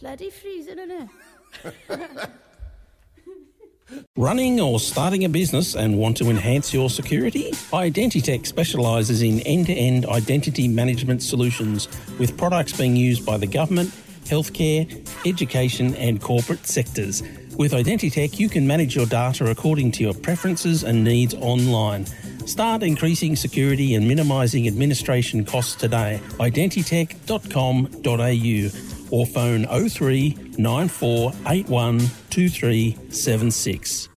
bloody freezing, isn't it? Running or starting a business and want to enhance your security? Identitech specialises in end-to-end identity management solutions with products being used by the government, healthcare, education and corporate sectors. With Identitech, you can manage your data according to your preferences and needs online. Start increasing security and minimising administration costs today. Identitech.com.au or phone 03 9481 2376.